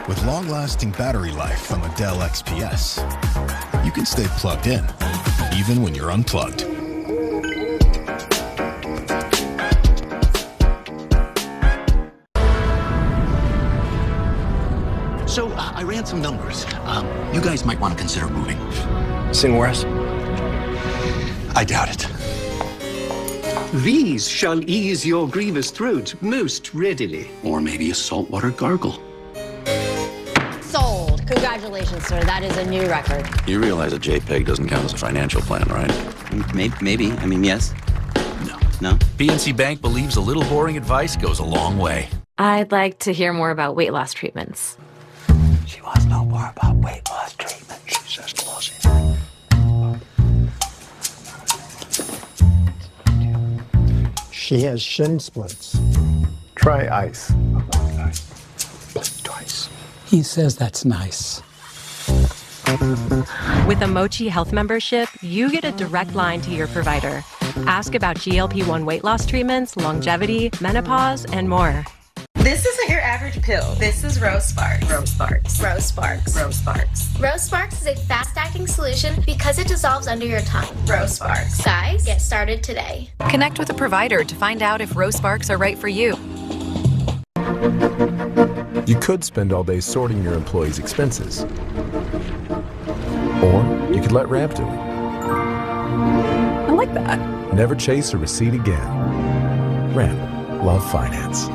With long-lasting battery life from a Dell XPS, you can stay plugged in, even when you're unplugged. So I ran some numbers. You guys might want to consider moving. Somewhere else? I doubt it. These shall ease your grievous throat most readily. Or maybe a saltwater gargle. Sold. Congratulations, sir. That is a new record. You realize a JPEG doesn't count as a financial plan, right? Maybe. I mean, yes. No? PNC Bank believes a little boring advice goes a long way. I'd like to hear more about weight loss treatments. She wants to know more about weight loss treatment. She's just closing. She has shin splints. Try ice. Twice. He says that's nice. With a Mochi Health membership, you get a direct line to your provider. Ask about GLP-1 weight loss treatments, longevity, menopause, and more. This isn't your average pill. This is Rose Sparks. Rose Sparks. Rose Sparks. Rose Sparks. Rose Sparks is a fast-acting solution because it dissolves under your tongue. Rose Sparks. Guys, get started today. Connect with a provider to find out if Rose Sparks are right for you. You could spend all day sorting your employees' expenses. Or you could let Ramp do it. I like that. Never chase a receipt again. Ramp. Love finance.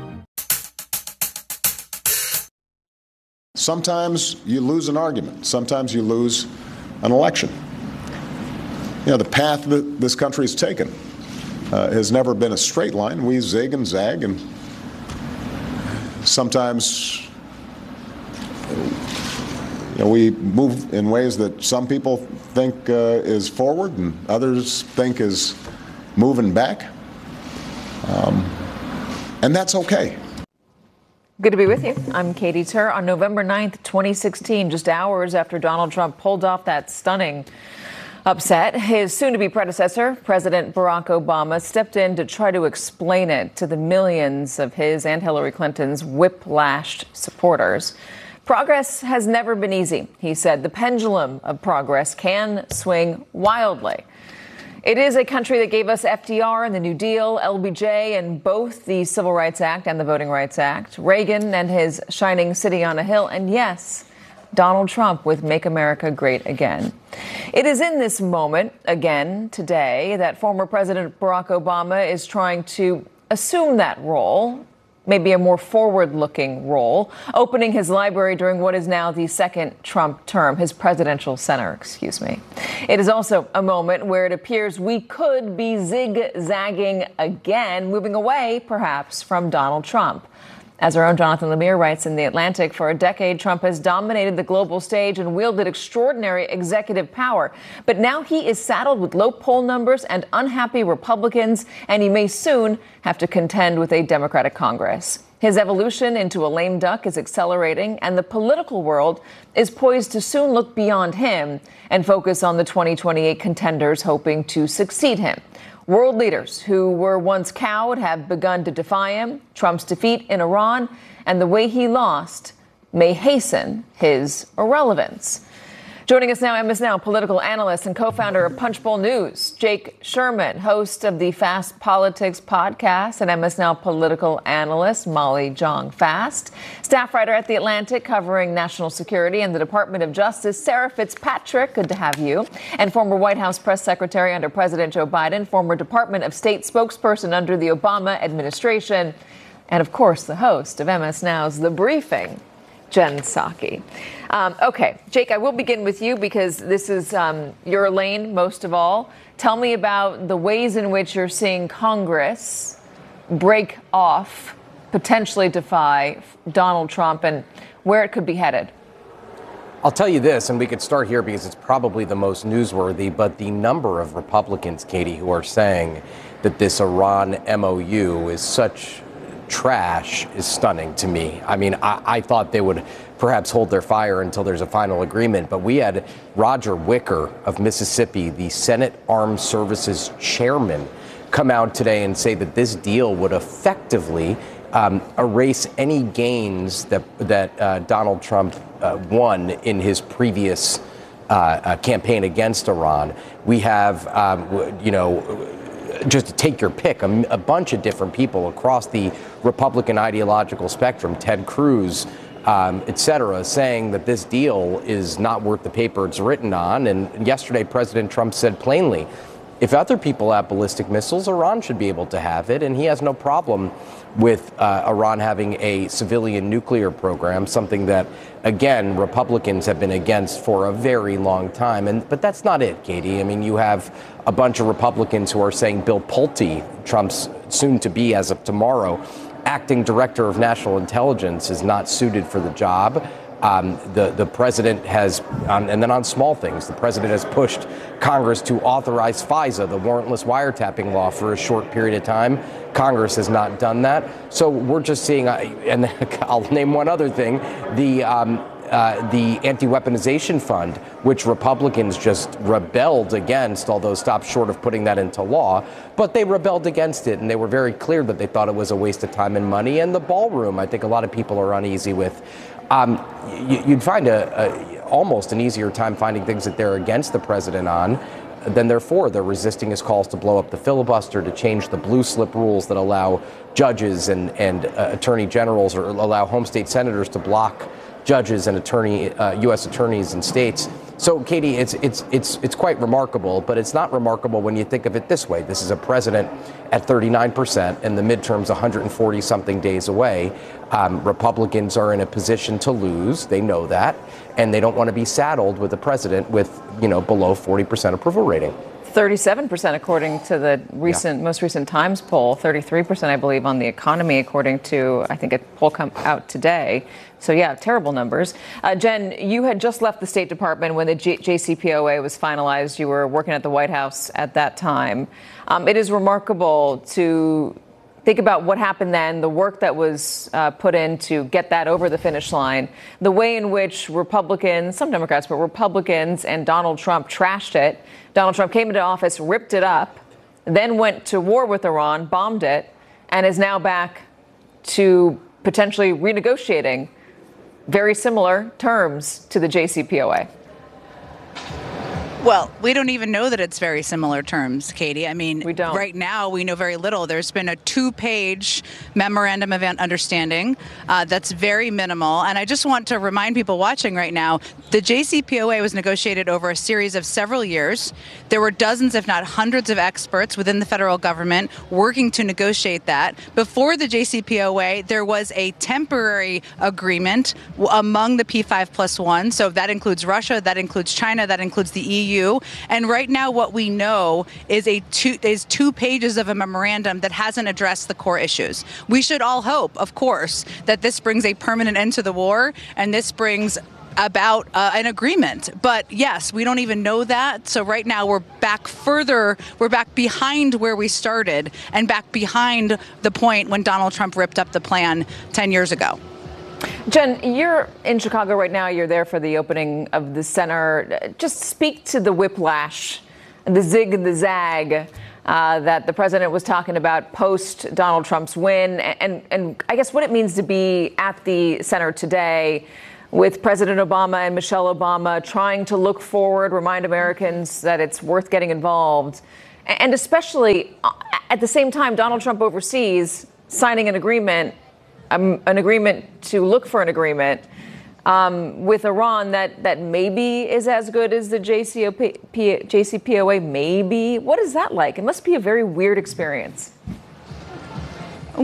Sometimes you lose an argument. Sometimes you lose an election. You know, the path that this country has taken has never been a straight line. We zig and zag, and sometimes we move in ways that some people think is forward and others think is moving back. And that's okay. Good to be with you. I'm Katie Tur. On November 9th, 2016, just hours after Donald Trump pulled off that stunning upset, his soon-to-be predecessor, President Barack Obama, stepped in to try to explain it to the millions of his and Hillary Clinton's whiplashed supporters. Progress has never been easy, he said. The pendulum of progress can swing wildly. It is a country that gave us FDR and the New Deal, LBJ, and both the Civil Rights Act and the Voting Rights Act, Reagan and his shining city on a hill, and yes, Donald Trump with Make America Great Again. It is in this moment, again today, that former President Barack Obama is trying to assume that role, maybe a more forward-looking role, opening his library during what is now the second Trump term, his presidential center, It is also a moment where it appears we could be zigzagging again, moving away, perhaps, from Donald Trump. As our own Jonathan Lemire writes in The Atlantic, for a decade, Trump has dominated the global stage and wielded extraordinary executive power. But now he is saddled with low poll numbers and unhappy Republicans, and he may soon have to contend with a Democratic Congress. His evolution into a lame duck is accelerating, and the political world is poised to soon look beyond him and focus on the 2028 contenders hoping to succeed him. World leaders who were once cowed have begun to defy him. Trump's defeat in Iran and the way he lost may hasten his irrelevance. Joining us now, MS Now political analyst and co-founder of Punchbowl News, Jake Sherman, host of the Fast Politics podcast, and MS Now political analyst, Molly Jong-Fast, staff writer at The Atlantic covering national security and the Department of Justice, Sarah Fitzpatrick, good to have you, and former White House press secretary under President Joe Biden, former Department of State spokesperson under the Obama administration, and of course the host of MS Now's The Briefing, Jen Psaki. Okay, Jake, I will begin with you because this is your lane most of all. Tell me about the ways in which you're seeing Congress break off, potentially defy Donald Trump, and where it could be headed. I'll tell you this, and we could start here because it's probably the most newsworthy, but the number of Republicans, Katie, who are saying that this Iran MOU is such trash is stunning to me. I mean, I thought they would perhaps hold their fire until there's a final agreement, but we had Roger Wicker of Mississippi, the Senate Armed Services chairman, come out today and say that this deal would effectively erase any gains that Donald Trump won in his previous campaign against Iran. We have, just to take your pick, a bunch of different people across the Republican ideological spectrum, Ted Cruz, et cetera, saying that this deal is not worth the paper it's written on. And yesterday, President Trump said plainly, if other people have ballistic missiles, Iran should be able to have it. And he has no problem with Iran having a civilian nuclear program, something that, again, Republicans have been against for a very long time. But that's not it, Katie. I mean, you have a bunch of Republicans who are saying Bill Pulte, Trump's soon-to-be, as of tomorrow, acting director of national intelligence, is not suited for the job. The president has, and then on small things, the president has pushed Congress to authorize FISA, the warrantless wiretapping law, for a short period of time. Congress has not done that. So we're just seeing, and I'll name one other thing, the anti-weaponization fund, which Republicans just rebelled against, although stopped short of putting that into law. But they rebelled against it, and they were very clear that they thought it was a waste of time and money. And the ballroom, I think a lot of people are uneasy with. You'd find almost an easier time finding things that they're against the president on than they're for. They're resisting his calls to blow up the filibuster, to change the blue slip rules that allow judges and attorney generals, or allow home state senators to block judges and U.S. attorneys in states. So, Katie, it's quite remarkable, but it's not remarkable when you think of it this way. This is a president at 39%, and the midterms 140-something days away. Republicans are in a position to lose. They know that, and they don't want to be saddled with a president with, below 40% approval rating. 37%, according to the most recent Times poll. 33%, I believe, on the economy, according to, I think, a poll come out today. So, yeah, terrible numbers. Jen, you had just left the State Department when the JCPOA was finalized. You were working at the White House at that time. It is remarkable to think about what happened then, the work that was put in to get that over the finish line, the way in which Republicans, some Democrats, but Republicans and Donald Trump trashed it. Donald Trump came into office, ripped it up, then went to war with Iran, bombed it, and is now back to potentially renegotiating very similar terms to the JCPOA. Well, we don't even know that it's very similar terms, Katie. I mean, we don't. Right now, we know very little. There's been a 2-page memorandum of understanding that's very minimal. And I just want to remind people watching right now, the JCPOA was negotiated over a series of several years. There were dozens, if not hundreds, of experts within the federal government working to negotiate that. Before the JCPOA, there was a temporary agreement among the P5+1. So that includes Russia, that includes China, that includes the EU. And right now, what we know is two pages of a memorandum that hasn't addressed the core issues. We should all hope, of course, that this brings a permanent end to the war, and this brings about an agreement. But yes, we don't even know that. So right now we're back behind where we started, and back behind the point when Donald Trump ripped up the plan 10 years ago. Jen, you're in Chicago right now. You're there for the opening of the center. Just speak to the whiplash, the zig and the zag that the president was talking about post Donald Trump's win, and I guess what it means to be at the center today with President Obama and Michelle Obama trying to look forward, remind Americans that it's worth getting involved. And especially at the same time, Donald Trump overseas signing an agreement to look for an agreement with Iran that maybe is as good as the JCPOA, maybe. What is that like? It must be a very weird experience.